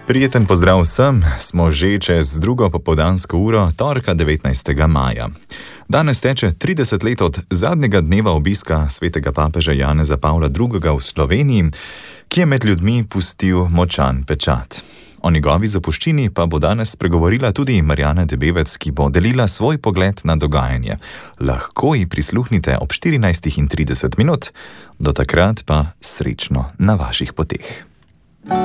Prijeten pozdrav vsem, smo že čez drugo popoldansko uro, torka 19. maja. Danes teče 30 let od zadnjega dneva obiska svetega papeža Janeza Pavla II. V Sloveniji, ki je med ljudmi pustil močan pečat. O njegovi zapuščini pa bo danes spregovorila tudi Marjana Debevec, ki bo delila svoj pogled na dogajanje. Lahko ji prisluhnite ob 14:30, do takrat pa srečno na vaših poteh.